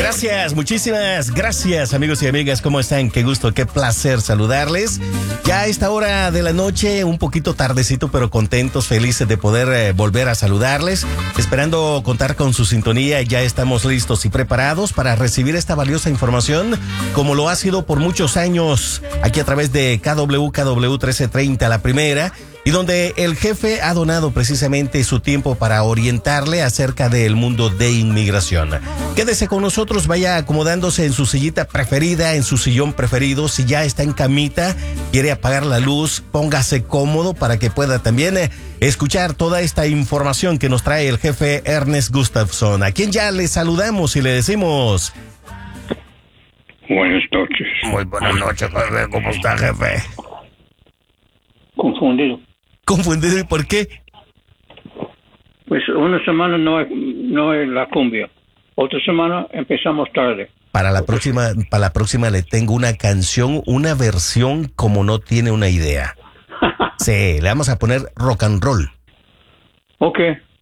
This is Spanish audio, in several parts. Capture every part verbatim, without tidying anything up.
Gracias, muchísimas gracias, amigos y amigas. ¿Cómo están? Qué gusto, qué placer saludarles. Ya a esta hora de la noche, un poquito tardecito, pero contentos, felices de poder eh, volver a saludarles. Esperando contar con su sintonía, ya estamos listos y preparados para recibir esta valiosa información, como lo ha sido por muchos años, aquí a través de K W K W trece treinta, la primera, y donde el jefe ha donado precisamente su tiempo para orientarle acerca del mundo de inmigración. Quédese con nosotros, vaya acomodándose en su sillita preferida, en su sillón preferido. Si ya está en camita, quiere apagar la luz, póngase cómodo para que pueda también eh, escuchar toda esta información que nos trae el jefe Ernest Gustafson, a quien ya le saludamos y le decimos... Buenas noches. Muy buenas noches, jefe. ¿Cómo está, jefe? Confundido. ¿Confundido y por qué? Pues una semana no es, no es la cumbia. Otra semana empezamos tarde. Para la próxima, para la próxima le tengo una canción, una versión como no tiene una idea. Sí, le vamos a poner rock and roll. Ok.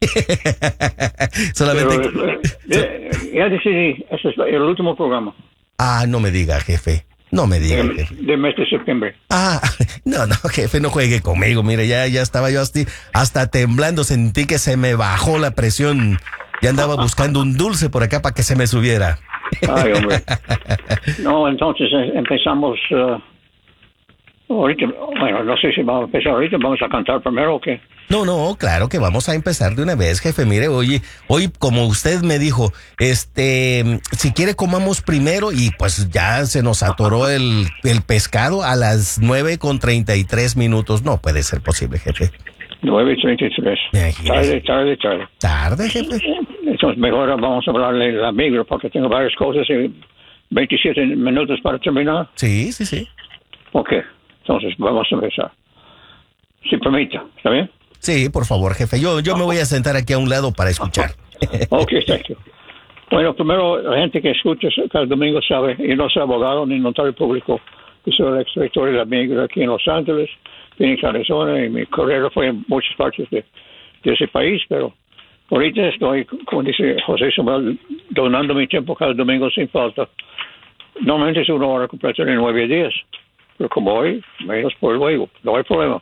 Solamente... Pero, eh, ya decidí, ese es el último programa. Ah, no me diga, jefe. No me diga, de, jefe. De mes de septiembre. Ah, no, no, jefe, no juegue conmigo. Mire, ya, ya estaba yo hasta, hasta temblando. Sentí que se me bajó la presión. Ya andaba buscando un dulce por acá para que se me subiera. Ay, hombre. No, entonces empezamos... Uh, ahorita, bueno, no sé si vamos a empezar ahorita. ¿Vamos a cantar primero o qué? No, no, claro que vamos a empezar de una vez, jefe. Mire, oye, hoy, como usted me dijo, este, si quiere comamos primero, y pues ya se nos atoró el, el pescado a las nueve con treinta y tres minutos. No puede ser posible, jefe. nueve y treinta y tres. Tarde, tarde, tarde. Tarde, jefe. Entonces mejor vamos a hablarle de la migra porque tengo varias cosas y veintisiete minutos para terminar. Sí, sí, sí. Ok, entonces vamos a empezar. Si permite, ¿está bien? Sí, por favor, jefe. Yo, yo me voy a sentar aquí a un lado para escuchar. Ok, thank you. Bueno, primero, la gente que escucha cada domingo sabe, y no soy abogado ni notario público, que soy el exrector de la migra aquí en Los Ángeles, Phoenix, Arizona, y mi carrera fue en muchas partes de, de ese país, pero ahorita estoy, como dice José Samuel, donando mi tiempo cada domingo sin falta. Normalmente es una hora completa de nueve días, pero como hoy, menos por luego, no hay problema.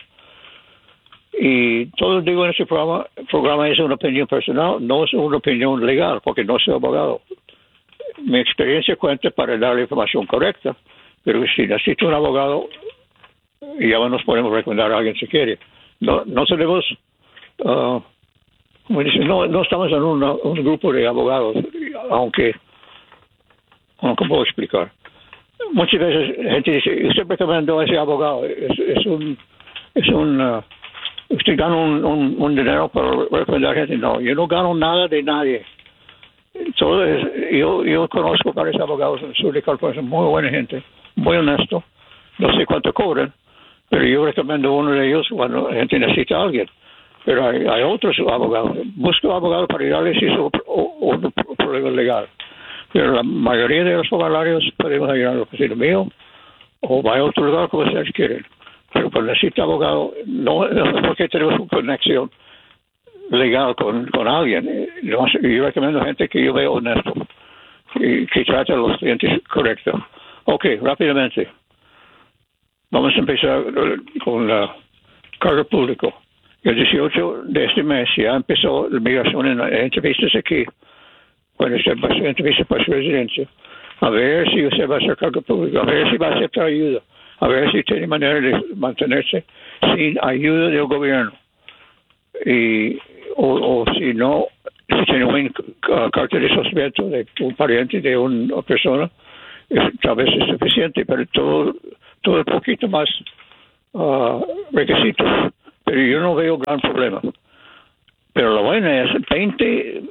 Y todo lo digo en este programa, el programa es una opinión personal, no es una opinión legal, porque no soy abogado. Mi experiencia cuenta para dar la información correcta, pero si necesito un abogado, ya nos podemos recomendar a alguien si quiere. No, no tenemos, uh, como dicen, no, no estamos en una, un grupo de abogados, aunque, ¿cómo puedo explicar? Muchas veces la gente dice, usted recomendó a ese abogado, es, es un, es un, uh, usted gana un, un, un dinero para recomendar gente. No, yo no gano nada de nadie. Entonces, yo, yo conozco varios abogados en el sur de California, muy buena gente, muy honesto. No sé cuánto cobran, pero yo recomiendo uno de ellos cuando la gente necesita a alguien. Pero hay, hay otros abogados. Busco abogados para ayudarles si es un, un problema legal. Pero la mayoría de los formularios podemos ayudar a la oficina mío o vaya a otro lugar como ustedes quieren. Pero cuando necesita abogado, no es porque tenemos una conexión legal con, con alguien. Yo, yo recomiendo gente que yo veo honesto y que trata a los clientes correctos. Ok, rápidamente. Vamos a empezar con la cargo público. El dieciocho de este mes ya empezó la migración en entrevistas aquí. Cuando usted va a hacer entrevistas para su residencia, a ver si usted va a hacer cargo público, a ver si va a aceptar ayuda, a ver si tiene manera de mantenerse sin ayuda del gobierno. Y, o, o si no, si tiene una uh, carta de sospecho de un pariente de una persona, es, tal vez es suficiente, pero todo, todo un poquito más uh, requisitos. Pero yo no veo gran problema. Pero lo bueno es veintidós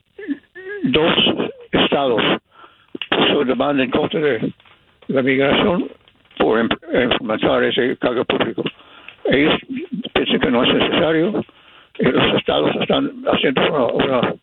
estados puso demanda en contra de la migración por implementar ese cargo público. Ellos piensan que no es necesario. Y los estados están haciendo una, una,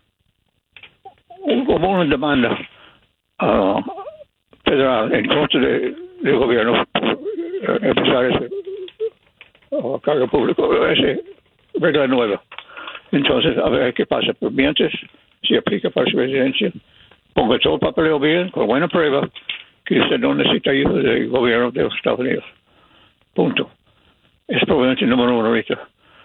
un, como una demanda uh, federal en contra de, del gobierno por empezar ese uh, cargo público, ese regla nueva. Entonces, a ver qué pasa. Pero mientras se aplica para su residencia, ponga todo el papeleo bien, con buena prueba, que usted no necesita ayuda del gobierno de los Estados Unidos. Punto. Es probablemente el número uno ahorita.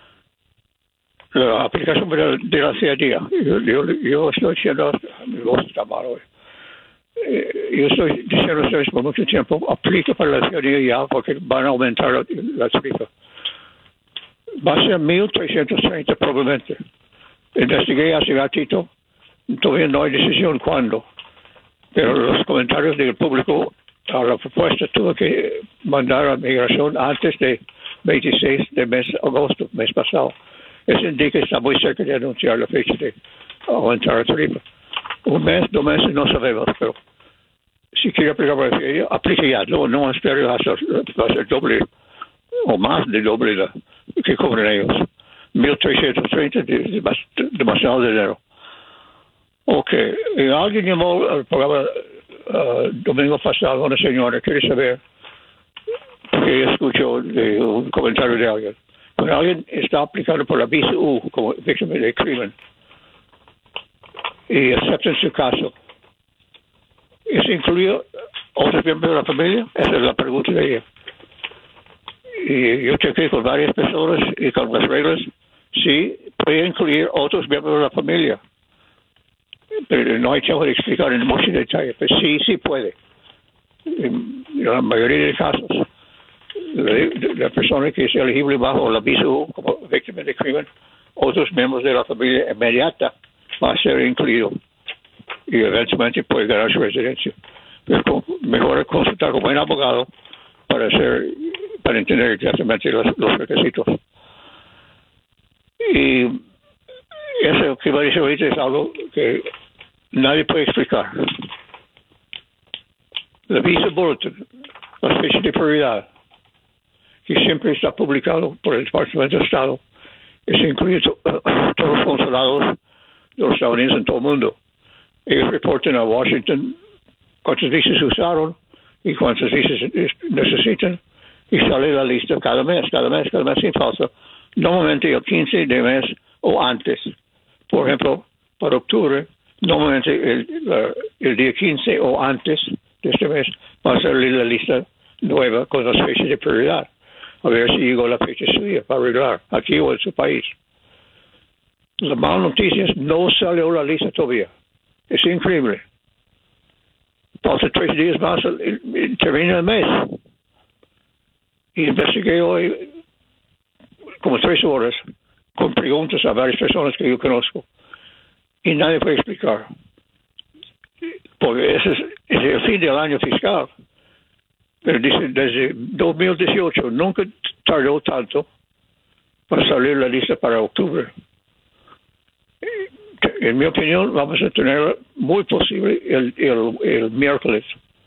La aplicación de la, de la C I D. Yo, yo, yo estoy diciendo, mi voz está mal hoy. Eh, yo estoy diciendo a ustedes por mucho tiempo, aplica para la C I D ya, porque van a aumentar la, la tarifa. Va a ser mil trescientos treinta probablemente. Investigué hace ratito, todavía no hay decisión cuándo, pero los comentarios del público a la propuesta tuve que mandar a migración antes de veintiséis de mes agosto, mes pasado. Eso indica que está muy cerca de anunciar la fecha de aumentar la tarifa. Un mes, dos meses, no sabemos, pero si quiere aplicar para la feria, aplique ya. No, no espere hasta el doble o más del doble de, que cobran ellos. mil trescientos treinta, de, de, demasiado dinero. Ok, y alguien llamó al programa uh, domingo pasado, una señora, quiere saber, porque ella escuchó de, un comentario de alguien. Cuando alguien está aplicando por la visa U como víctima de crimen y aceptan su caso, ¿eso incluye otros miembros de la familia? Esa es la pregunta de ella. Y yo chequeé con varias personas y con las reglas, sí, puede incluir otros miembros de la familia. Pero no hay tiempo de explicar en mucho detalle, pero sí, sí puede. En la mayoría de casos, la, la persona que es elegible bajo la visa U como víctima de crimen, otros miembros de la familia inmediata va a ser incluido y eventualmente puede ganar su residencia. Pero mejor consultar con un buen abogado para hacer, para entender exactamente los, los requisitos. Y eso que va a decir ahorita es algo que nadie puede explicar. La visa bulletin, la fecha de prioridad, que siempre está publicado por el Departamento de Estado, eso incluye to, uh, todos los consulados de los Estados Unidos en todo el mundo. Ellos reportan a Washington cuántas visas usaron y cuántas visas necesitan y sale la lista cada mes, cada mes, cada mes sin falta. Normalmente el quince de mes o antes. Por ejemplo, para octubre, normalmente el, uh, el día quince o antes de este mes va a salir la lista nueva con las fechas de prioridad. A ver si llegó la fecha suya para arreglar aquí o en su país. La mala noticia es no salió la lista todavía. Es increíble. Falta tres días más, termina el mes. Y investigué hoy como tres horas con preguntas a varias personas que yo conozco. Y nadie puede explicar. Porque ese es, es el fin del año fiscal. Pero dice, desde dos mil dieciocho nunca tardó tanto para salir la lista para octubre. En mi opinión, vamos a tener muy posible el, el, el miércoles,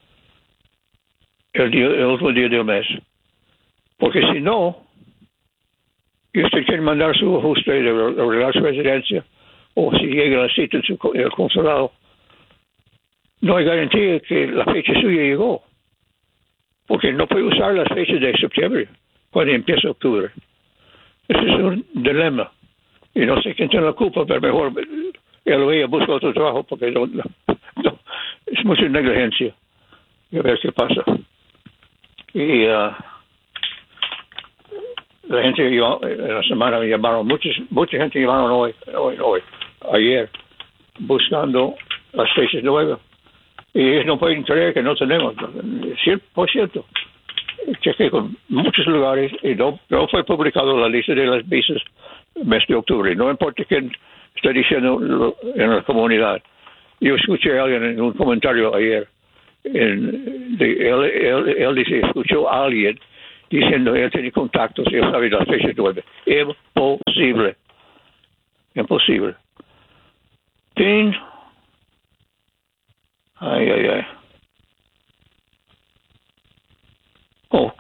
el, día, el último día del mes. Porque si no, y usted quiere mandar su ajuste de arreglar su residencia, o si llega la cita en su en el consulado, no hay garantía que la fecha suya llegó. Porque no puede usar las fechas de septiembre cuando empieza octubre. Ese es un dilema. Y no sé quién tiene la culpa, pero mejor él o ella busca otro trabajo porque no, no, no, es mucha negligencia. Y a ver qué pasa. Y uh, la gente en la semana me llamaron, muchas, mucha gente llamaron hoy, hoy, hoy, ayer, buscando las fechas nuevas. Y ellos no pueden creer que no tenemos. cien por ciento. Chequé con muchos lugares y no, no fue publicado la lista de las visas mes de octubre. No importa quién está diciendo en la comunidad. Yo escuché a alguien en un comentario ayer. En, de, él, él, él dice, escuchó a alguien diciendo él tiene contactos y él sabe las fechas nueve. Imposible. Imposible. Fin. Ay, ay, ay. Oh.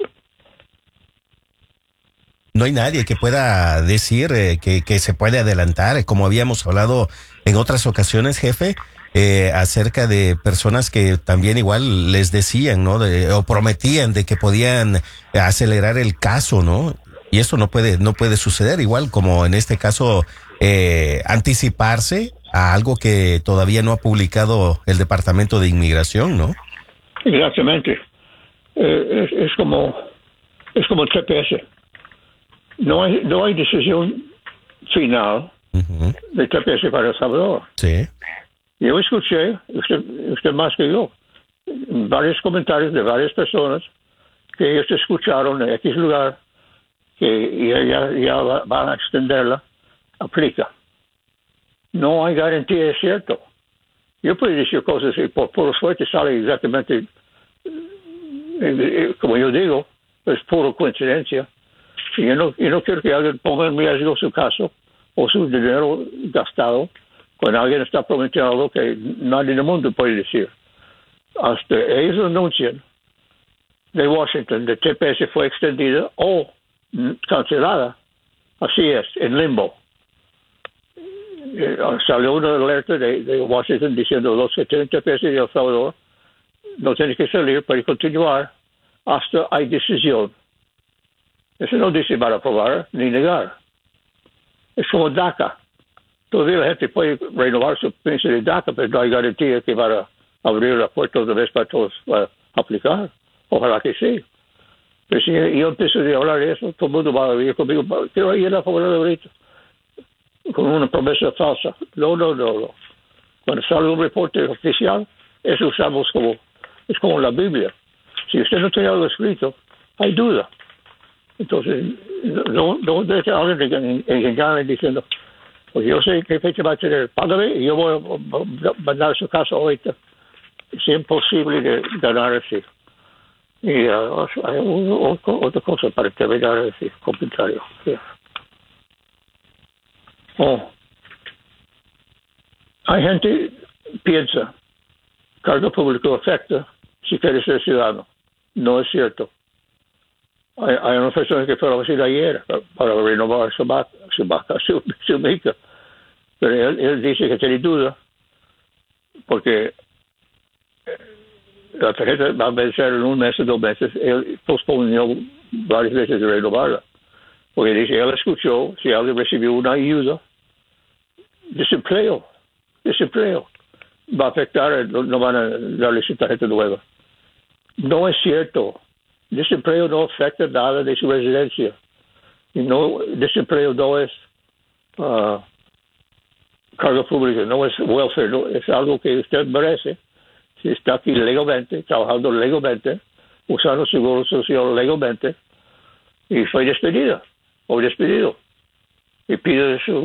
No hay nadie que pueda decir eh, que, que se puede adelantar, como habíamos hablado en otras ocasiones, jefe, eh, acerca de personas que también igual les decían, ¿no? De, o prometían de que podían acelerar el caso, ¿no? Y eso no puede, no puede suceder, igual como en este caso, eh, anticiparse a algo que todavía no ha publicado el Departamento de Inmigración, ¿no? Exactamente. Eh, es, es como es como el T P S. No hay no hay decisión final uh-huh. del T P S para El Salvador. Sí. Yo escuché, usted, usted más que yo, varios comentarios de varias personas que ellos escucharon en X lugar que ya, ya, ya van a extenderla, aplica. No hay garantía, es cierto. Yo puedo decir cosas y por puro suerte sale exactamente eh, como yo digo, es pura coincidencia. Y yo no, yo no quiero que alguien ponga en riesgo su caso o su dinero gastado cuando alguien está prometiendo algo que nadie en el mundo puede decir. Hasta ellos anuncian de Washington, de T P S fue extendida o cancelada. Así es, en limbo. Eh, salió una alerta de, de Washington diciendo los que tienen T P S de El Salvador no tienen que salir para continuar hasta hay decisión. Eso no dice para aprobar ni negar. Es como DACA. Todavía la gente puede renovar su permiso de DACA, pero no hay garantía que van a abrir la puerta otra vez para todos para aplicar. Ojalá que sí. Pero si yo empiezo a hablar de eso, todo el mundo va a venir conmigo. Quiero ir a favor de ahorita. Con una promesa falsa. No, no, no, no. Cuando sale un reporte oficial, eso usamos como, es como la Biblia. Si usted no tiene algo escrito, hay duda. Entonces, no, no deje a alguien engañarle diciendo, pues yo sé qué fecha va a tener, págame y yo voy a mandar su casa ahorita. Es imposible de ganar así. Y uh, hay un, otra cosa para terminar ese comentario. Yeah. Oh. Hay gente que piensa cargo público afecta si quiere ser ciudadano. No es cierto. Hay, hay una persona que fue a la oficina ayer para, para renovar su vaca, su, vaca, su, su mica. Pero él, él dice que tiene duda porque la tarjeta va a vencer en un mes o dos meses. Él posponió varias veces de renovarla. Porque dice, él escuchó si alguien recibió una ayuda, desempleo, desempleo. Va a afectar, no, no van a darle su tarjeta nueva. No es cierto. Desempleo no afecta nada de su residencia. Y no, desempleo no es uh, cargo público, no es welfare, no, es algo que usted merece. Si está aquí legalmente, trabajando legalmente, usando seguro social legalmente, y fue despedida o despedido. Y pide su,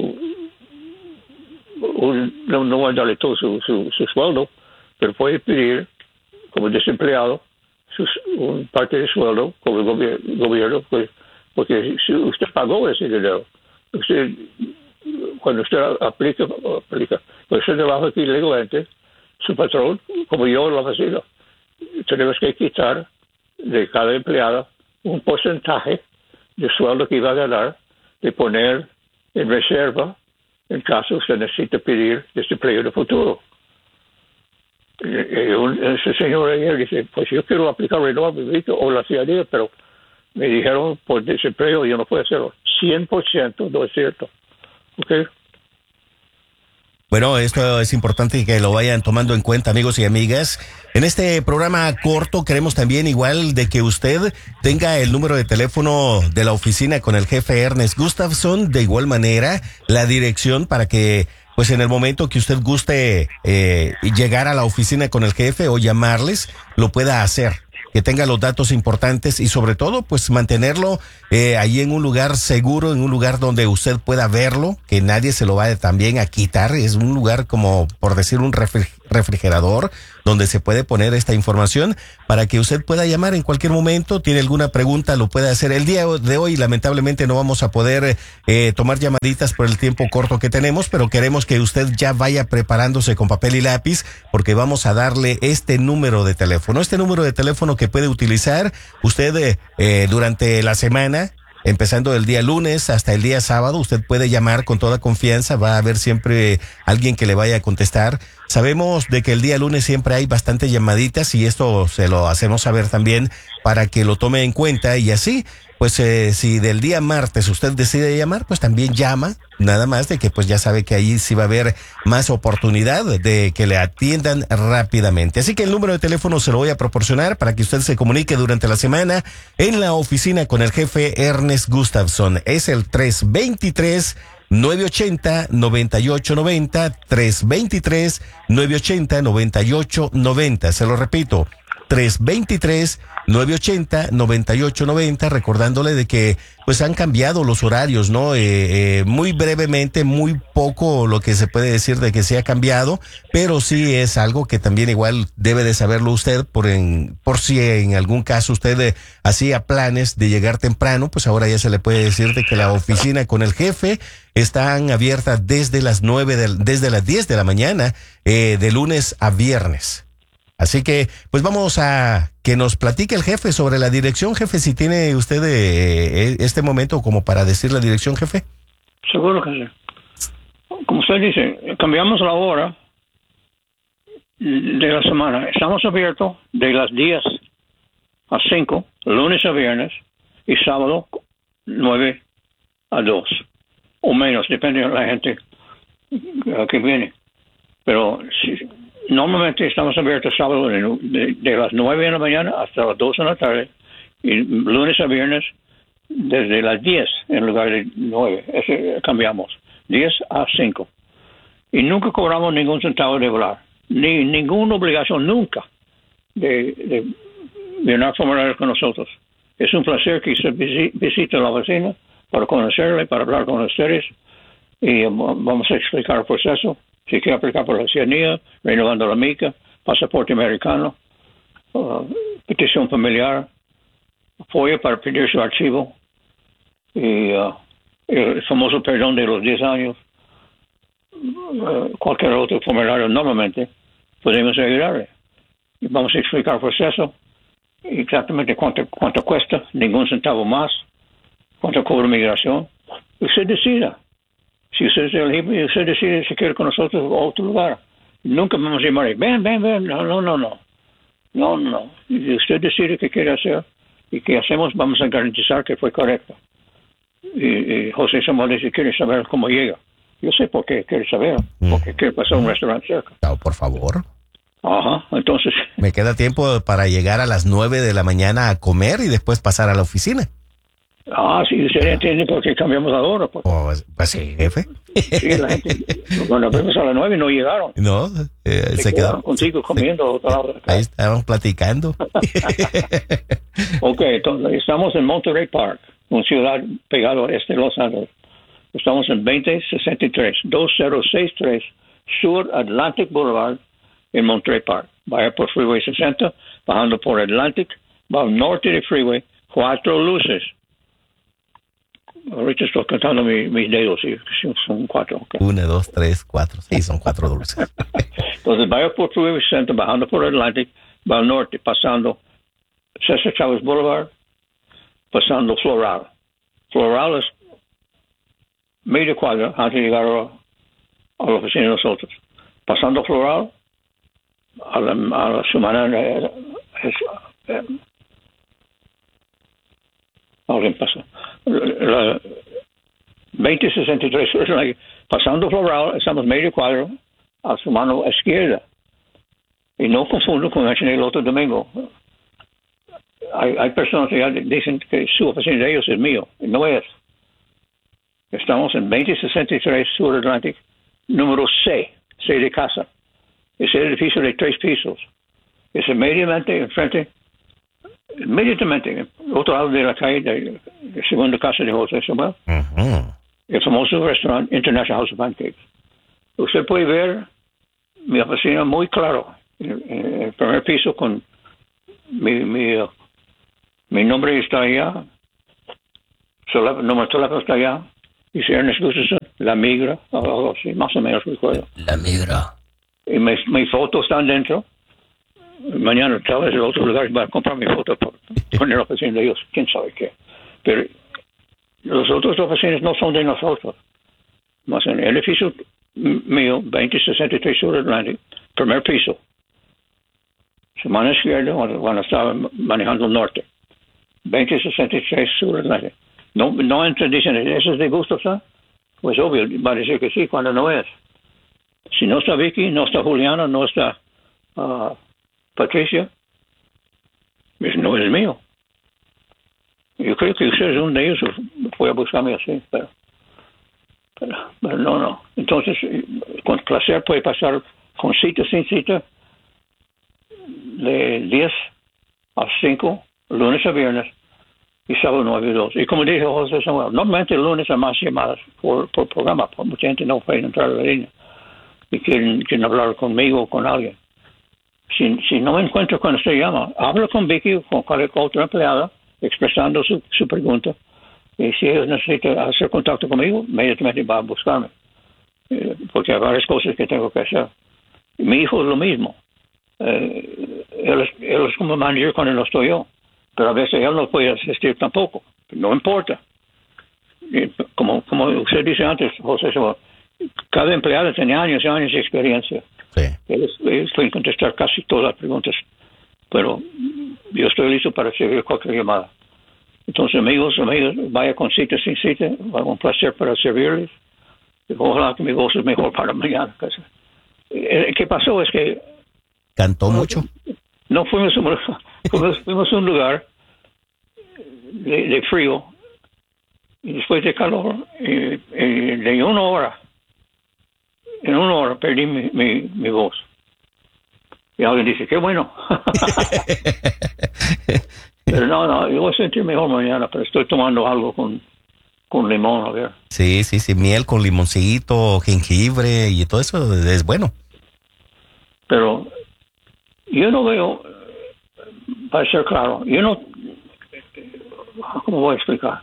un, no, no va a darle todo su, su, su sueldo, pero puede pedir como desempleado su, un parte de sueldo como el gobier- gobierno, pues, porque si usted pagó ese dinero, usted, cuando usted aplica, aplica, cuando usted trabaja aquí legalmente, su patrón, como yo en la oficina, tenemos que quitar de cada empleada un porcentaje de sueldo que iba a ganar, de poner en reserva en caso se necesite pedir desempleo en el futuro. Y, y un, ese señor ayer dice, pues yo quiero aplicar renovar mi visa o la ciudadanía, pero me dijeron por desempleo yo no puedo hacerlo. cien por ciento no es cierto. ¿Ok? Bueno, esto es importante que lo vayan tomando en cuenta, amigos y amigas. En este programa corto queremos también igual de que usted tenga el número de teléfono de la oficina con el jefe Ernest Gustafson, de igual manera la dirección para que pues en el momento que usted guste eh, llegar a la oficina con el jefe o llamarles, lo pueda hacer. Que tenga los datos importantes y sobre todo pues mantenerlo eh, ahí en un lugar seguro, en un lugar donde usted pueda verlo, que nadie se lo vaya también a quitar. Es un lugar como por decir un refri- refrigerador donde se puede poner esta información para que usted pueda llamar en cualquier momento. Tiene alguna pregunta, lo puede hacer. El día de hoy lamentablemente no vamos a poder eh, tomar llamaditas por el tiempo corto que tenemos, pero queremos que usted ya vaya preparándose con papel y lápiz porque vamos a darle este número de teléfono. Este número de teléfono que puede utilizar usted eh, eh, durante la semana, empezando el día lunes hasta el día sábado. Usted puede llamar con toda confianza, va a haber siempre alguien que le vaya a contestar. sabemos de que el día lunes siempre hay bastantes llamaditas y esto se lo hacemos saber también para que lo tome en cuenta y así, pues eh, si del día martes usted decide llamar, pues también llama, nada más de que pues ya sabe que ahí sí va a haber más oportunidad de que le atiendan rápidamente. Así que el número de teléfono se lo voy a proporcionar para que usted se comunique durante la semana en la oficina con el jefe Ernest Gustafson. Es el tres veintitrés, nueve ochenta, noventa y ocho noventa, tres veintitrés, nueve ochenta, noventa y ocho noventa. Se lo repito, tres veintitrés, nueve ochenta, noventa y ocho noventa, recordándole de que pues han cambiado los horarios, ¿no? Eh, eh, muy brevemente, muy poco lo que se puede decir de que se ha cambiado, pero sí es algo que también igual debe de saberlo usted por en, por si en algún caso usted eh, hacía planes de llegar temprano, pues ahora ya se le puede decir de que la oficina con el jefe están abiertas desde las nueve, de, desde las diez de la mañana, eh, de lunes a viernes. Así que, pues vamos a que nos platique el jefe sobre la dirección, jefe, si tiene usted eh, este momento como para decir la dirección, jefe. Seguro que sí. Como usted dice, cambiamos la hora de la semana. Estamos abiertos de las diez a cinco, lunes a viernes, y sábado nueve a dos, o menos, depende de la gente que viene. Pero si... Normalmente estamos abiertos sábado de, de, de las nueve de la mañana hasta las dos de la tarde y lunes a viernes desde las diez en lugar de nueve. Ese cambiamos, diez a cinco. Y nunca cobramos ningún centavo de volar, ni ninguna obligación nunca de, de llenar formularios con nosotros. Es un placer que se visite la oficina para conocerle, para hablar con ustedes y vamos a explicar el proceso. Si quiere aplicar por la ciudadanía, renovando la mica, pasaporte americano, uh, petición familiar, apoyo para pedir su archivo y uh, el famoso perdón de los diez años, uh, cualquier otro formulario normalmente, podemos ayudarle. Y vamos a explicar el proceso, exactamente cuánto, cuánto cuesta, ningún centavo más, cuánto cobra migración. Usted decida. Si usted es elegible y usted decide si quiere con nosotros a otro lugar, nunca vamos a llamar, ven, ven, ven, no, no, no, no, no, no. Si usted decide qué quiere hacer y qué hacemos, vamos a garantizar que fue correcto. Y, y José Samuel dice, quiere saber cómo llega. Yo sé por qué quiere saber, porque quiere pasar a un restaurante cerca. No, por favor. Ajá, entonces... Me queda tiempo para llegar a las nueve de la mañana a comer y después pasar a la oficina. Ah, sí, usted entiende por qué cambiamos la hora. Pues, oh, pues sí, jefe. Sí, la gente, cuando fuimos a las nueve no llegaron. No, eh, se, se quedaron contigo comiendo. Se, ahí estábamos platicando. Ok, entonces estamos en Monterey Park, una ciudad pegada a este de Los Ángeles. Estamos en veinte sesenta y tres, dos mil sesenta y tres Sur Atlantic Boulevard en Monterey Park. Vaya por Freeway sesenta, bajando por Atlantic, va al norte de Freeway, cuatro luces. Ahorita estoy contando mi, mis dedos, sí, son cuatro. Okay. Una, dos, tres, cuatro, sí, son cuatro dulces. Entonces, vaya por Freeway Center, bajando por Atlantic, va al norte, pasando César Chávez Boulevard, pasando Floral. Floral es media cuadra antes de llegar a, a la oficina de nosotros. Pasando Floral, a la, a la semana es... es alguien pasa. La veinte sesenta y tres, pasando Floral, estamos medio cuadro a su mano izquierda. Y no confundo con el otro domingo. Hay, hay personas que ya dicen que su oficina de ellos es mío. Y no es. Estamos en veinte sesenta y tres Sur Atlantic, número C, C de casa. Es el edificio de tres pisos. Es inmediatamente enfrente, inmediatamente, otro lado de la calle de la segunda casa de José Samuel. Uh-huh. El famoso restaurante International House of Pancakes. Usted puede ver mi oficina muy claro. En el primer piso con mi, mi, uh, mi nombre está allá. El número de teléfono está allá. Y si Ernest Gustafson, La Migra, algo así, más o menos recuerdo. La Migra. Y mis mi fotos están dentro. Mañana tal vez el otro lugar va a comprar mi foto por poner la oficina de ellos, quién sabe qué. Pero los otros oficinas no son de nosotros. Más en el edificio mío, veinte sesenta y tres Sur Atlantic, primer piso. Su mano izquierda cuando estaba manejando el norte. veinte sesenta y tres Sur Atlantic. No, no entran, dicen, ¿eso es de gusto, ¿sabes? Pues obvio, va a decir que sí, cuando no es. Si no está Vicky, no está Juliana, no está uh, Patricia, no es mío. Yo creo que usted es uno de ellos, fue a buscarme así, pero, pero, pero no, no. Entonces, con placer puede pasar con cita, sin cita, de diez a cinco, lunes a viernes, y sábado nueve y dos. Y como dijo José Samuel, normalmente el lunes hay más llamadas por, por programa, porque mucha gente no puede entrar a la línea y quieren, quieren hablar conmigo o con alguien. Si, si no me encuentro cuando usted llama, habla con Vicky o con cualquier otra empleada, expresando su, su pregunta. Y si ellos necesitan hacer contacto conmigo, inmediatamente va a buscarme. Eh, porque hay varias cosas que tengo que hacer. Y mi hijo es lo mismo. Eh, él, es, él es como manager cuando no estoy yo. Pero a veces él no puede asistir tampoco. No importa. Y como, como usted dice antes, José, cada empleado tiene años y años de experiencia. Sí. Ellos, ellos pueden contestar casi todas las preguntas. Pero yo estoy listo para recibir cualquier llamada. Entonces, amigos, amigos, vaya con cita, sin cita, va un placer para servirles. Ojalá que mi voz es mejor para mañana. ¿Qué pasó? Es que... ¿Cantó mucho? No, fuimos, fuimos, fuimos a un lugar de, de frío y después de calor, y, y de una hora, en una hora perdí mi, mi, mi voz. Y alguien dice, qué bueno. Pero no, no, yo voy a sentir mejor mañana, pero estoy tomando algo con, con limón, a ver. Sí, sí, sí, miel con limoncito, jengibre y todo eso es bueno. Pero yo no veo, para ser claro, yo no, ¿cómo voy a explicar?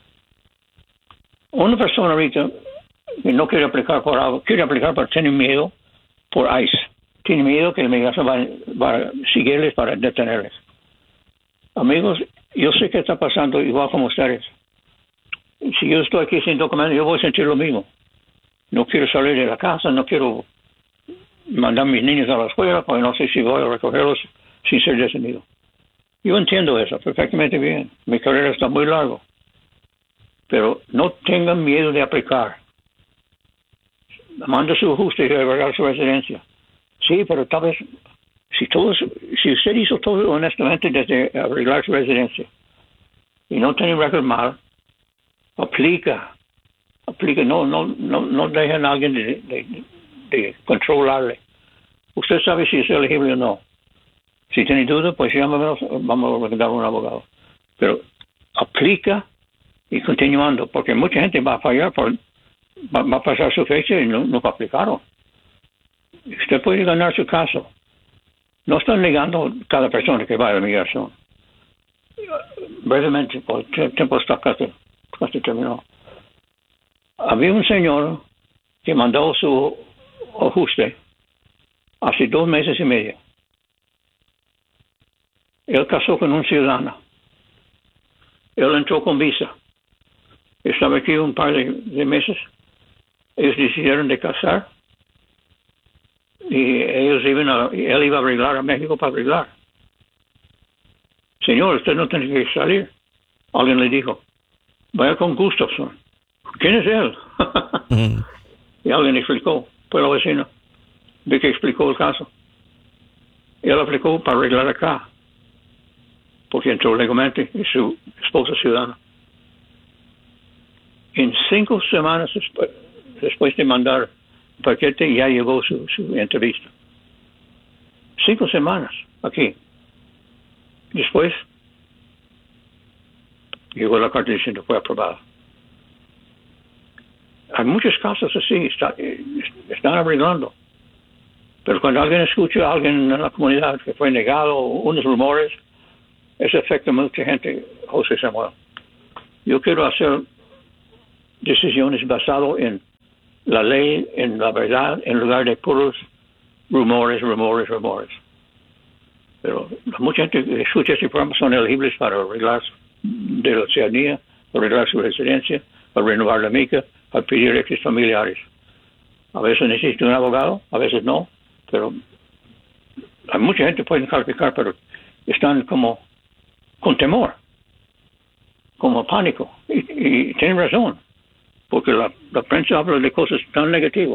Una persona ahorita que no quiere aplicar por algo, quiere aplicar pero tiene miedo por ICE. Tiene miedo que la migración va, va a seguirles para detenerles. Amigos, yo sé que está pasando igual como ustedes. Si yo estoy aquí sin documento, yo voy a sentir lo mismo. No quiero salir de la casa, no quiero mandar a mis niños a la escuela, porque no sé si voy a recogerlos sin ser detenido. Yo entiendo eso perfectamente bien. Mi carrera está muy larga. Pero no tengan miedo de aplicar. Manda su ajuste y arreglar su residencia. Sí, pero tal vez, si todos, si usted hizo todo honestamente desde arreglar su residencia y no tiene récord mal, aplica, aplica, no, no, no, no dejen a alguien de, de, de controlarle. Usted sabe si es elegible o no. Si tiene duda, pues llámame, vamos a recomendar a un abogado. Pero aplica y continuando, porque mucha gente va a fallar, por, va, va a pasar su fecha y no, no aplicaron. Usted puede ganar su caso. No están negando a cada persona que va a la migración. Brevemente, porque el tiempo está casi, casi terminado. Había un señor que mandó su ajuste hace dos meses y medio. Él casó con un ciudadano. Él entró con visa. Estaba aquí un par de, de meses. Ellos decidieron de casar. Y ellos iban a, él iba a arreglar a México para arreglar. Señor, usted no tiene que salir. Alguien le dijo, vaya con Gustafson. ¿Quién es él? Mm. Y alguien explicó, fue la vecina, de que explicó el caso. Él aplicó para arreglar acá, porque entró legalmente y su esposa ciudadana. En cinco semanas después, después de mandar el paquete, ya llegó su, su entrevista. Cinco semanas aquí. Después llegó la carta diciendo fue aprobada. Hay muchos casos así, está, están arreglando. Pero cuando alguien escucha a alguien en la comunidad que fue negado, unos rumores, eso afecta a mucha gente, José Samuel. Yo quiero hacer decisiones basadas en la ley, en la verdad, en lugar de puros rumores, rumores, rumores. Pero mucha gente que escucha ese programa son elegibles para arreglar de la ciudadanía, para arreglar su residencia, para renovar la mica, para pedir extras familiares. A veces necesita un abogado, a veces no, pero hay mucha gente que puede calificar, pero están como con temor, como pánico, y, y tienen razón, porque la, la prensa habla de cosas tan negativas.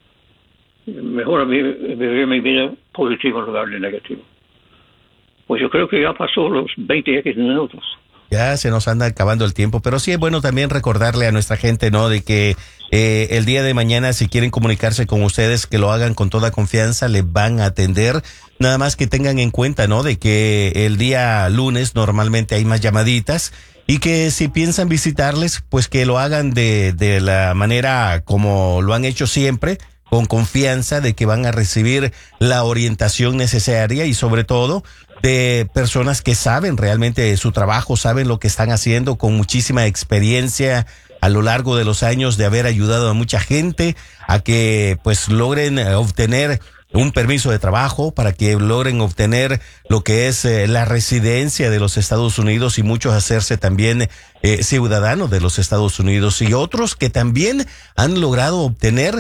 Mejor vivir, vivir mi vida positiva en lugar de negativo. Pues yo creo que ya pasó los veinte X minutos. Ya se nos anda acabando el tiempo, pero sí es bueno también recordarle a nuestra gente, ¿no? De que eh, el día de mañana, si quieren comunicarse con ustedes, que lo hagan con toda confianza, les van a atender. Nada más que tengan en cuenta, ¿no? De que el día lunes normalmente hay más llamaditas y que si piensan visitarles, pues que lo hagan de, de la manera como lo han hecho siempre, con confianza de que van a recibir la orientación necesaria y sobre todo de personas que saben realmente su trabajo, saben lo que están haciendo, con muchísima experiencia a lo largo de los años de haber ayudado a mucha gente a que pues logren obtener un permiso de trabajo, para que logren obtener lo que es eh, la residencia de los Estados Unidos y muchos hacerse también eh, ciudadanos de los Estados Unidos, y otros que también han logrado obtener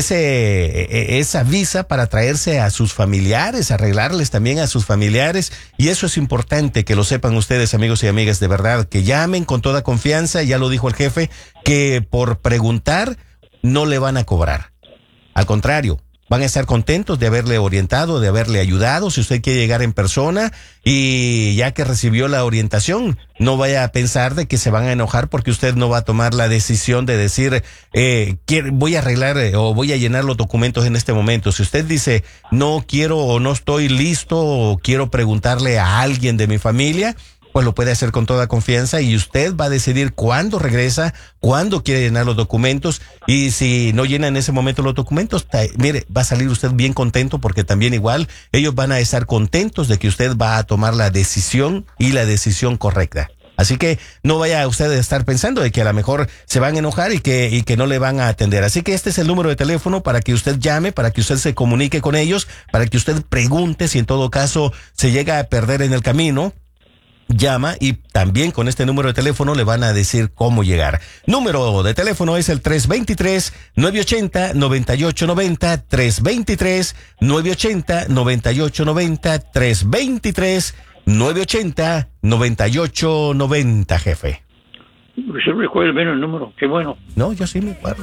ese esa visa para traerse a sus familiares, arreglarles también a sus familiares, y eso es importante que lo sepan ustedes, amigos y amigas, de verdad, que llamen con toda confianza. Ya lo dijo el jefe, que por preguntar no le van a cobrar, al contrario, van a estar contentos de haberle orientado, de haberle ayudado. Si usted quiere llegar en persona y ya que recibió la orientación, no vaya a pensar de que se van a enojar porque usted no va a tomar la decisión de decir, eh, quiero, voy a arreglar eh, o voy a llenar los documentos en este momento. Si usted dice, no quiero o no estoy listo o quiero preguntarle a alguien de mi familia, pues lo puede hacer con toda confianza y usted va a decidir cuándo regresa, cuándo quiere llenar los documentos, y si no llena en ese momento los documentos, ta, mire, va a salir usted bien contento porque también igual ellos van a estar contentos de que usted va a tomar la decisión y la decisión correcta. Así que no vaya usted a estar pensando de que a lo mejor se van a enojar y que, y que no le van a atender. Así que este es el número de teléfono para que usted llame, para que usted se comunique con ellos, para que usted pregunte si en todo caso se llega a perder en el camino. Llama y también con este número de teléfono le van a decir cómo llegar. Número de teléfono es el tres dos tres, nueve ocho cero, nueve ocho nueve cero, tres dos tres, nueve ocho cero, nueve ocho nueve cero, tres dos tres, nueve ocho cero, nueve ocho nueve cero, jefe. Se recuerda bien el número, qué bueno. No, yo sí me acuerdo.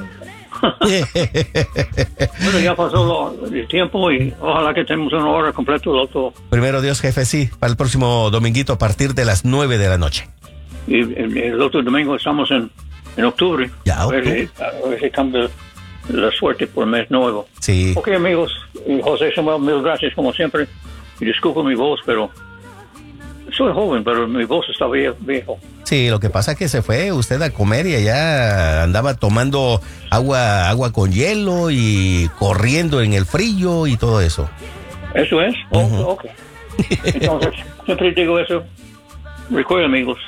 Bueno, ya pasó el tiempo y ojalá que tengamos una hora completa, doctor. Primero Dios, jefe, sí, para el próximo dominguito a partir de las nueve de la noche. Y el, el otro domingo estamos en, en octubre. Ya, a, ver, a ver si cambia la suerte por el mes nuevo. Sí. Ok, amigos, y José Samuel, mil gracias como siempre. Y disculpo mi voz, pero soy joven, pero mi voz está viejo. Sí, lo que pasa es que se fue usted a comer y allá andaba tomando agua agua con hielo y corriendo en el frío y todo eso. ¿Eso es? Uh-huh. Oh, ok. Entonces, siempre digo eso. Recuerden, amigos,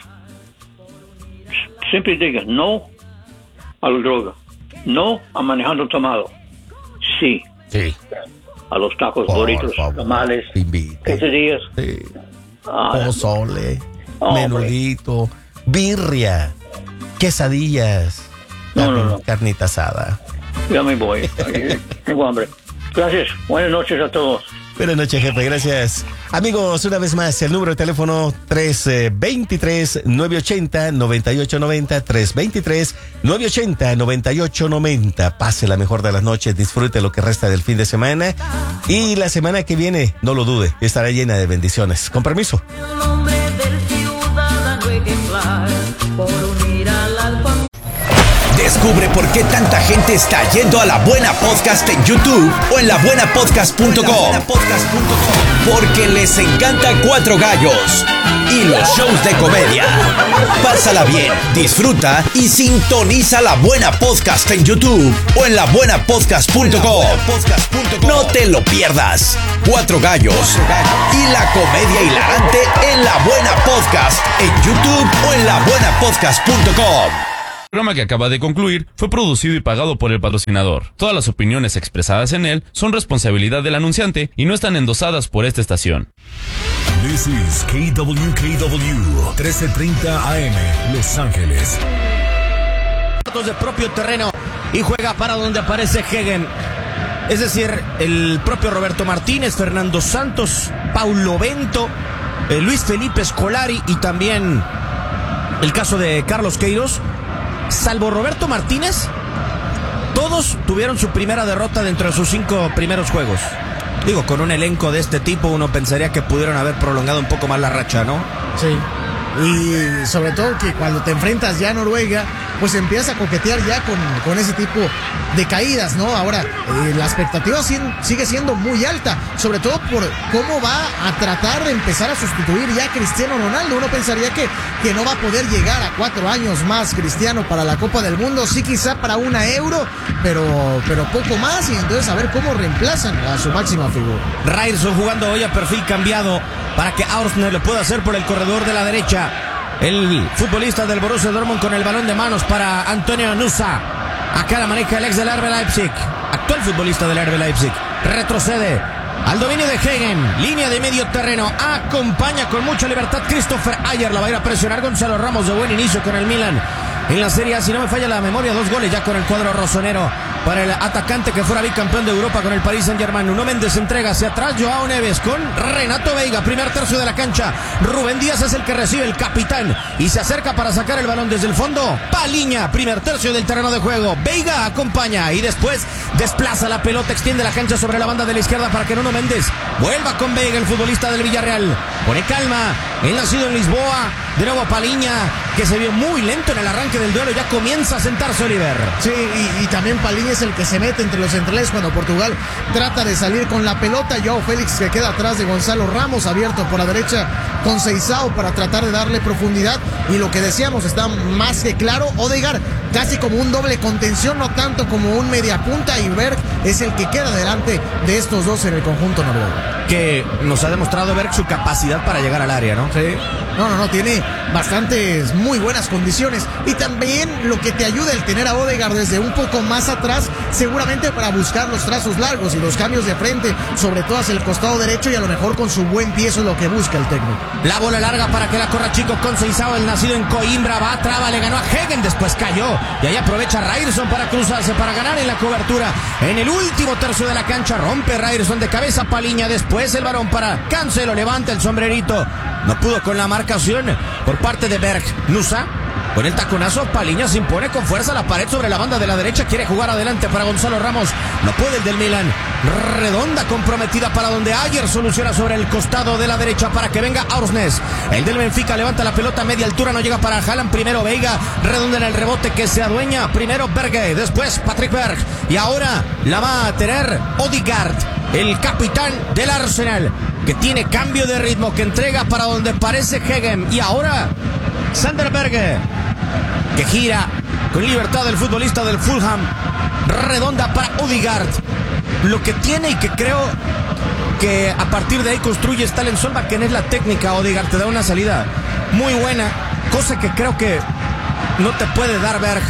siempre digan no a la droga, no a manejando tomado, sí, sí. a los tacos, Por burritos, favor, tamales, invite. quesadillas, Sí. ah, Pozole, oh, menudito, birria, quesadillas, No, carne, no, no. carnita asada. ya me voy. Tengo hambre. Gracias. Buenas noches a todos. Buenas noches, jefe, gracias. Amigos, una vez más, el número de teléfono tres dos tres, nueve ocho cero, nueve ocho nueve cero, tres dos tres, nueve ocho cero, nueve ocho nueve cero. Pase la mejor de las noches, disfrute lo que resta del fin de semana y la semana que viene, no lo dude, estará llena de bendiciones. Con permiso. El nombre del ciudadano ejemplar por unir a las familias. Descubre por qué tanta gente está yendo a La Buena Podcast en YouTube o en la buena podcast punto com. Porque les encanta Cuatro Gallos y los shows de comedia. Pásala bien, disfruta y sintoniza La Buena Podcast en YouTube o en la buena podcast punto com. No te lo pierdas. Cuatro Gallos y la comedia hilarante en La Buena Podcast en YouTube o en la buena podcast punto com. El programa que acaba de concluir fue producido y pagado por el patrocinador. Todas las opiniones expresadas en él son responsabilidad del anunciante y no están endosadas por esta estación. This is K W K W, trece treinta A M, Los Ángeles. De propio terreno y juega para donde aparece Hegen. Es decir, el propio Roberto Martínez, Fernando Santos, Paulo Bento, eh, Luis Felipe Scolari y también el caso de Carlos Queiroz. Salvo Roberto Martínez, todos tuvieron su primera derrota dentro de sus cinco primeros juegos. Digo, con un elenco de este tipo uno pensaría que pudieron haber prolongado un poco más la racha, ¿no? Sí. Y sobre todo que cuando te enfrentas ya a Noruega, pues empiezas a coquetear ya con, con ese tipo de caídas, ¿no? Ahora, eh, la expectativa sigue siendo muy alta, sobre todo por cómo va a tratar de empezar a sustituir ya a Cristiano Ronaldo. Uno pensaría que, que no va a poder llegar a cuatro años más Cristiano para la Copa del Mundo, sí quizá para una Euro, pero, pero poco más, y entonces a ver cómo reemplazan a su máxima figura. Ryerson jugando hoy a perfil cambiado para que Aursner le pueda hacer por el corredor de la derecha. El futbolista del Borussia Dortmund con el balón de manos para Antonio Nusa. Acá la maneja el ex del R B Leipzig, actual futbolista del R B Leipzig. Retrocede al dominio de Hagen, línea de medio terreno. Acompaña con mucha libertad Christopher Ayer. La va a ir a presionar Gonzalo Ramos, de buen inicio con el Milan. En la Serie A, si no me falla la memoria, dos goles ya con el cuadro rosonero para el atacante que fuera bicampeón de Europa con el Paris Saint-Germain. Nuno Méndez entrega hacia atrás, Joao Neves con Renato Veiga, primer tercio de la cancha. Rubén Díaz es el que recibe, el capitán, y se acerca para sacar el balón desde el fondo. Paliña, primer tercio del terreno de juego. Veiga acompaña y después desplaza la pelota, extiende la cancha sobre la banda de la izquierda para que Nuno Méndez vuelva con Veiga, el futbolista del Villarreal. Pone calma, el nacido en Lisboa. De nuevo Paliña, que se vio muy lento en el arranque del duelo, ya comienza a sentarse Oliver. Sí, y, y también Paliña es el que se mete entre los centrales cuando Portugal trata de salir con la pelota. Joao Félix, que queda atrás de Gonzalo Ramos, abierto por la derecha con Seisao para tratar de darle profundidad. Y lo que decíamos está más que claro, Odegaard casi como un doble contención, no tanto como un mediapunta, y Berg es el que queda delante de estos dos en el conjunto noruego. Que nos ha demostrado Berg su capacidad para llegar al área, ¿no? Sí. No, no, no, tiene bastantes muy buenas condiciones, y también lo que te ayuda el tener a Odegaard desde un poco más atrás, seguramente para buscar los trazos largos y los cambios de frente, sobre todo hacia el costado derecho, y a lo mejor con su buen pie eso es lo que busca el técnico. La bola larga para que la corra Chico con Seisao, el nacido en Coimbra, va a traba, le ganó a Hagen, después cayó, y ahí aprovecha Ryerson para cruzarse, para ganar en la cobertura. En el último tercio de la cancha rompe Ryerson de cabeza Paliña, después el varón para Cancelo, levanta el sombrerito, no pudo con la marcación por parte de Berg. Nusa con el taconazo, Paliña se impone con fuerza a la pared sobre la banda de la derecha, quiere jugar adelante para Gonzalo Ramos, no puede el del Milan. Redonda comprometida para donde Ayer soluciona sobre el costado de la derecha para que venga Aursnes. El del Benfica levanta la pelota a media altura, no llega para Haaland, primero Veiga, redonda en el rebote que se adueña, primero Berge, después Patrick Berg, y ahora la va a tener Odegaard, el capitán del Arsenal, que tiene cambio de ritmo, que entrega para donde parece Hagen, y ahora Sander Berge, que gira con libertad el futbolista del Fulham. Redonda para Odegaard. Lo que tiene y que creo que a partir de ahí construye Stalen Solbakken es la técnica. Odegaard te da una salida muy buena, cosa que creo que no te puede dar Berg.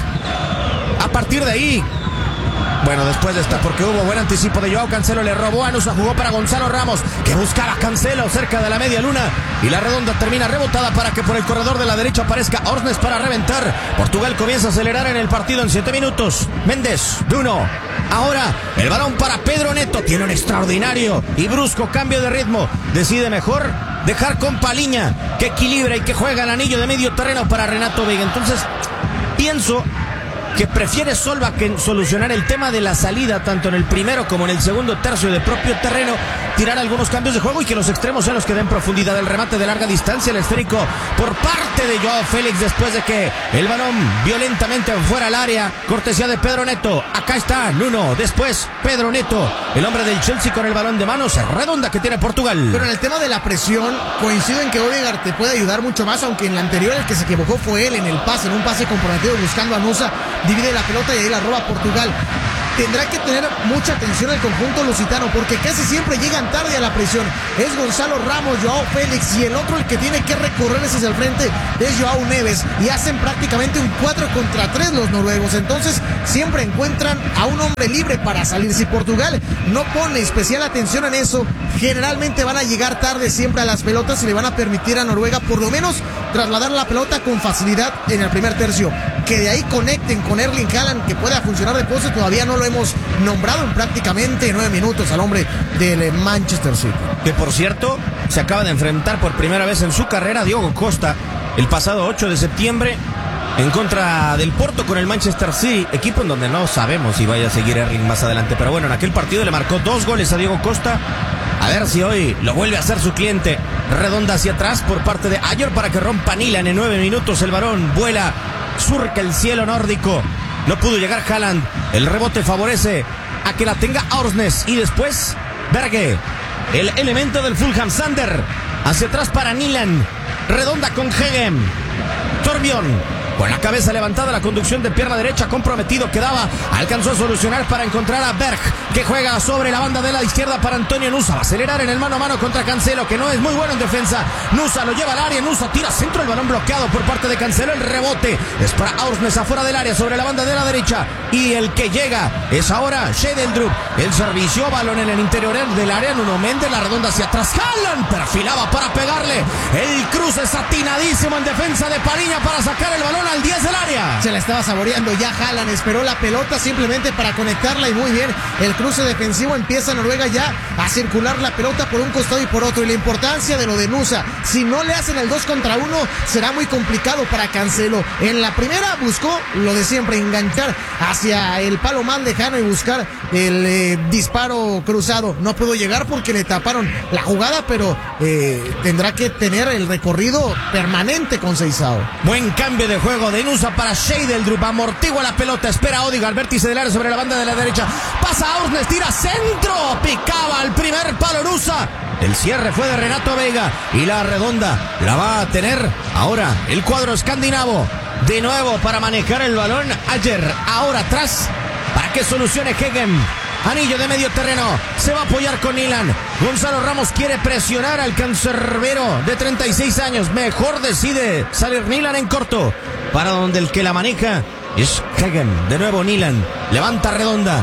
A partir de ahí, bueno, después de esta, porque hubo buen anticipo de Joao Cancelo, le robó a Nusa, jugó para Gonzalo Ramos, que buscaba a Cancelo cerca de la media luna, y la redonda termina rebotada para que por el corredor de la derecha aparezca Aursnes para reventar. Portugal comienza a acelerar en el partido en siete minutos. Méndez, de uno. Ahora, el balón para Pedro Neto, tiene un extraordinario y brusco cambio de ritmo, decide mejor dejar con Paliña, que equilibra y que juega el anillo de medio terreno para Renato Veiga. Entonces, pienso que prefiere Solbakken solucionar el tema de la salida tanto en el primero como en el segundo tercio de propio terreno, tirar algunos cambios de juego y que los extremos sean los que den profundidad. El remate de larga distancia, el esférico por parte de Joao Félix después de que el balón violentamente fuera al área, cortesía de Pedro Neto. Acá está Nuno, después Pedro Neto, el hombre del Chelsea con el balón de manos, redonda que tiene Portugal. Pero en el tema de la presión, coincido en que Odegaard te puede ayudar mucho más, aunque en la anterior el que se equivocó fue él en el pase, en un pase comprometido buscando a Nusa, divide la pelota y ahí la roba Portugal. Tendrá que tener mucha atención el conjunto lusitano, porque casi siempre llegan tarde a la presión. Es Gonzalo Ramos, Joao Félix, y el otro el que tiene que recorrerles hacia el frente es Joao Neves, y hacen prácticamente un cuatro contra tres los noruegos. Entonces siempre encuentran a un hombre libre para salir. Si Portugal no pone especial atención en eso, generalmente van a llegar tarde siempre a las pelotas y le van a permitir a Noruega por lo menos trasladar la pelota con facilidad en el primer tercio. que de ahí conecten con Erling Haaland, que pueda funcionar de poste, todavía no lo hemos nombrado en prácticamente nueve minutos al hombre del Manchester City. Que por cierto, se acaba de enfrentar por primera vez en su carrera Diogo Costa el pasado ocho de septiembre en contra del Porto con el Manchester City, equipo en donde no sabemos si vaya a seguir Erling más adelante, pero bueno, en aquel partido le marcó dos goles a Diogo Costa. A ver si hoy lo vuelve a hacer su cliente. Redonda hacia atrás por parte de Ayer para que rompa Nilan. En nueve minutos el varón vuela, surca el cielo nórdico. No pudo llegar Haaland. El rebote favorece a que la tenga Aursnes. Y después Berge, el elemento del Fulham. Sander hacia atrás para Nilan. Redonda con Hegem. Torbjörn con la cabeza levantada, la conducción de pierna derecha, comprometido quedaba, alcanzó a solucionar para encontrar a Berg, que juega sobre la banda de la izquierda para Antonio Nusa, va a acelerar en el mano a mano contra Cancelo, que no es muy bueno en defensa. Nusa lo lleva al área, Nusa tira centro, el balón bloqueado por parte de Cancelo, el rebote es para Aursnes afuera del área, sobre la banda de la derecha, y el que llega es ahora Schedeldrup, el servicio, balón en el interior del área, Nuno Méndez, la redonda hacia atrás, Haaland perfilaba para pegarle, el cruce es atinadísimo en defensa de Pariña para sacar el balón al diez del área. Se la estaba saboreando ya Haaland, esperó la pelota simplemente para conectarla y muy bien, el cruce defensivo, empieza Noruega ya a circular la pelota por un costado y por otro, y la importancia de lo de Nusa, si no le hacen el dos contra uno será muy complicado para Cancelo. En la primera buscó lo de siempre, enganchar hacia el palo más lejano y buscar el eh, disparo cruzado, no pudo llegar porque le taparon la jugada, pero eh, tendrá que tener el recorrido permanente con Seisao. Buen cambio de juego de Nusa para Schedeldrup, amortigua la pelota, espera Odegaard, vértice del área sobre la banda de la derecha, pasa Aursnes, tira centro, picaba al primer palo Nusa, el cierre fue de Renato Veiga y la redonda la va a tener ahora el cuadro escandinavo, de nuevo para manejar el balón Ayer, ahora atrás para que solucione Hegem. Anillo de medio terreno, se va a apoyar con Nilan. Gonzalo Ramos quiere presionar al cancerbero de treinta y seis años. Mejor decide salir Nilan en corto, para donde el que la maneja es Hegem. De nuevo Nilan, levanta redonda.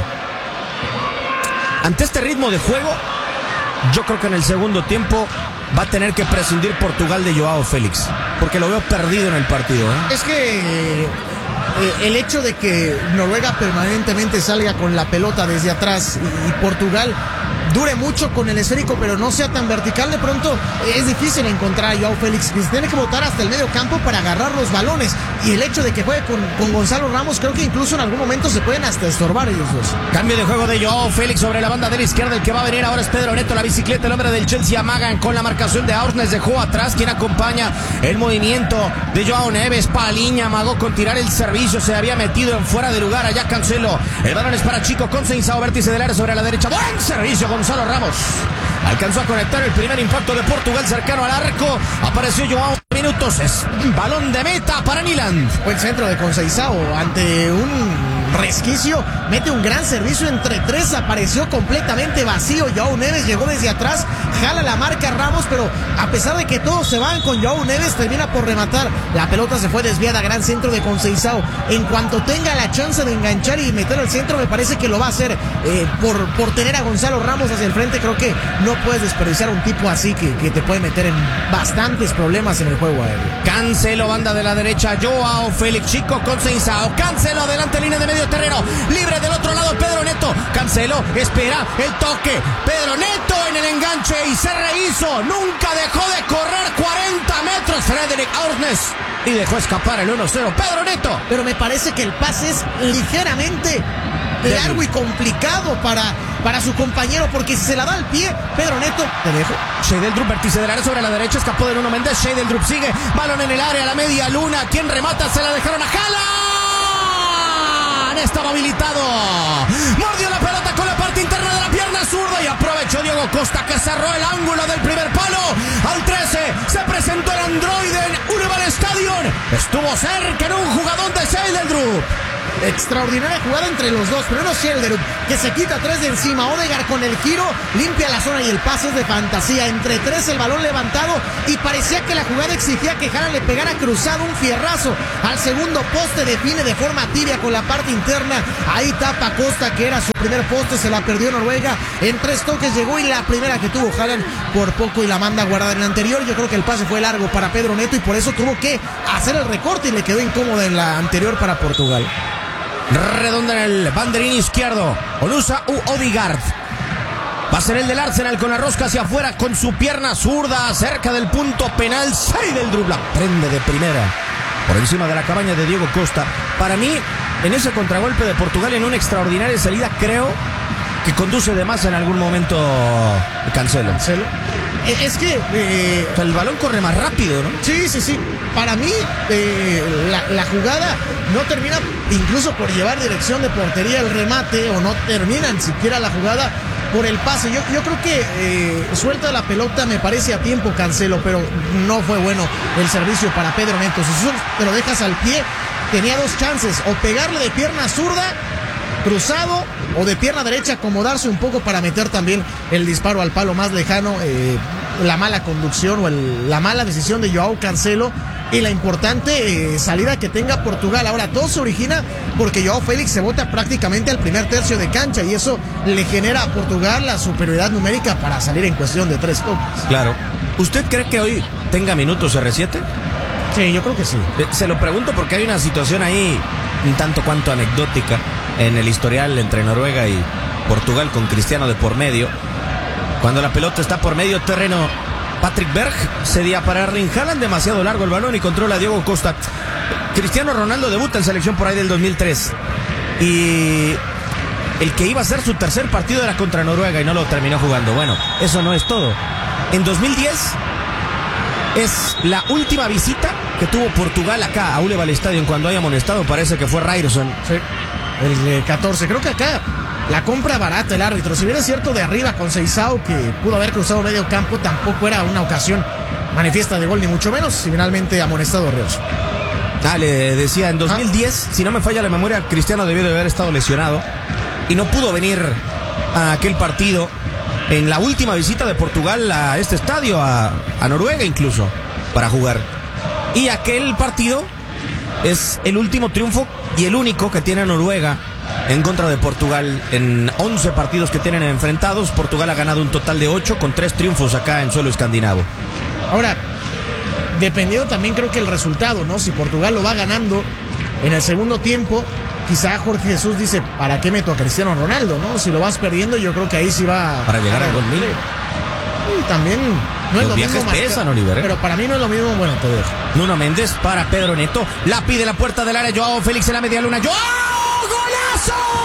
Ante este ritmo de juego, yo creo que en el segundo tiempo va a tener que prescindir Portugal de Joao Félix, porque lo veo perdido en el partido, ¿eh? Es que Eh, el hecho de que Noruega permanentemente salga con la pelota desde atrás y, y Portugal dure mucho con el esférico pero no sea tan vertical, de pronto es difícil encontrar a Joao Félix, que se tiene que botar hasta el medio campo para agarrar los balones, y el hecho de que juegue con, con Gonzalo Ramos, creo que incluso en algún momento se pueden hasta estorbar ellos dos. Cambio de juego de Joao Félix sobre la banda de la izquierda, el que va a venir ahora es Pedro Neto, la bicicleta, el hombre del Chelsea amagan con la marcación de Aursnes, dejó atrás quien acompaña el movimiento de Joao Neves. Paliña amagó con tirar el servicio, se había metido en fuera de lugar allá Cancelo, el balón es para Chico con Seisao, vértice del área sobre la derecha, buen servicio Gonzalo Ramos, alcanzó a conectar el primer impacto de Portugal cercano al arco, apareció Joao minutos, es balón de meta para Niland. Buen centro de Conceição ante un resquicio, mete un gran servicio entre tres, apareció completamente vacío Joao Neves, llegó desde atrás, jala la marca Ramos, pero a pesar de que todos se van con Joao Neves, termina por rematar, la pelota se fue desviada, gran centro de Conceição, en cuanto tenga la chance de enganchar y meter al centro, me parece que lo va a hacer, eh, por, por tener a Gonzalo Ramos hacia el frente, creo que no puedes desperdiciar un tipo así que, que te puede meter en bastantes problemas en el juego aéreo. Cancelo, banda de la derecha, Joao Félix, Chico Conceição, Cancelo adelante, línea de medio terreno, libre del otro lado Pedro Neto, Cancelo espera el toque, Pedro Neto en el enganche y se rehizo, nunca dejó de correr cuarenta metros Frederick Aursnes y dejó escapar el uno cero Pedro Neto. Pero me parece que el pase es ligeramente largo y complicado para, para su compañero, porque si se la da al pie, Pedro Neto, te dejo. Schedeldrup, vértice del área sobre la derecha, escapó de Nuno Méndez, Schedeldrup sigue, balón en el área, a la media luna, quien remata, se la dejaron a Haaland, estaba habilitado, mordió la pelota con la parte interna de la pierna zurda y aprovechó Diogo Costa, que cerró el ángulo del primer palo, al trece, se presentó el androide en Urban Stadium, estuvo cerca en un jugador de Schedeldrup. extraordinaria jugada entre los dos. Primero Schelderup, que se quita tres de encima. Odegaard con el giro, limpia la zona y el pase es de fantasía. Entre tres el balón levantado y parecía que la jugada exigía que Haaland le pegara cruzado un fierrazo al segundo poste. Define de forma tibia con la parte interna. Ahí tapa Costa, que era su primer poste, se la perdió Noruega. En tres toques llegó y la primera que tuvo Haaland por poco y la manda guardada en el anterior. Yo creo que el pase fue largo para Pedro Neto y por eso tuvo que hacer el recorte y le quedó incómoda en la anterior para Portugal. Redonda en el banderín izquierdo. Onusa u Odegaard. Va a ser el del Arsenal con la rosca hacia afuera con su pierna zurda cerca del punto penal. Schelderup la prende de primera por encima de la cabaña de Diego Costa. Para mí, en ese contragolpe de Portugal, en una extraordinaria salida, creo que conduce de más en algún momento Cancelo. Cancelo. Es que eh, o sea, el balón corre más rápido, ¿no? Sí, sí, sí. Para mí, eh, la, la jugada no termina incluso por llevar dirección de portería el remate, o no termina ni siquiera la jugada por el pase. Yo, yo creo que eh, suelta la pelota, me parece a tiempo Cancelo, pero no fue bueno el servicio para Pedro Neto. Si te lo dejas al pie, tenía dos chances, o pegarle de pierna zurda, cruzado, o de pierna derecha acomodarse un poco para meter también el disparo al palo más lejano. Eh, la mala conducción o el, la mala decisión de Joao Cancelo y la importante eh, salida que tenga Portugal. Ahora todo se origina porque Joao Félix se bota prácticamente al primer tercio de cancha y eso le genera a Portugal la superioridad numérica para salir en cuestión de tres toques. Claro. ¿Usted cree que hoy tenga minutos R siete? Sí, yo creo que sí. Se lo pregunto porque hay una situación ahí un tanto cuanto anecdótica en el historial entre Noruega y Portugal con Cristiano de por medio. Cuando la pelota está por medio terreno, Patrick Berg cedía para Erling Haaland, demasiado largo el balón y controla a Diego Costa. Cristiano Ronaldo debuta en selección por ahí del dos mil tres y el que iba a ser su tercer partido era contra Noruega y no lo terminó jugando. Bueno, eso no es todo. En dos mil diez es la última visita que tuvo Portugal acá a Uleval Stadium cuando haya amonestado, parece que fue Ryerson. Sí, el eh, catorce. Creo que acá la compra barata el árbitro. Si bien es cierto de arriba con Seisao, que pudo haber cruzado medio campo, tampoco era una ocasión manifiesta de gol, ni mucho menos, si finalmente amonestado Reos. Ah, le decía, en dos mil diez, ah. si no me falla la memoria, Cristiano debió de haber estado lesionado y no pudo venir a aquel partido en la última visita de Portugal a este estadio, a, a Noruega incluso, para jugar. Y aquel partido es el último triunfo y el único que tiene Noruega en contra de Portugal. En once partidos que tienen enfrentados, Portugal ha ganado un total de ocho con tres triunfos acá en suelo escandinavo. Ahora, dependiendo también creo que el resultado, ¿no? Si Portugal lo va ganando en el segundo tiempo, quizá Jorge Jesús dice, ¿para qué meto a Cristiano Ronaldo, no? Si lo vas perdiendo, yo creo que ahí sí va para llegar al gol mil. Y también no es lo mismo pesan, Oliver, ¿eh? Pero para mí no es lo mismo. Bueno, te dejo. Nuno Méndez para Pedro Neto, la pide la puerta del área, Joao Félix en la media luna. ¡Joao! ¡Golazo!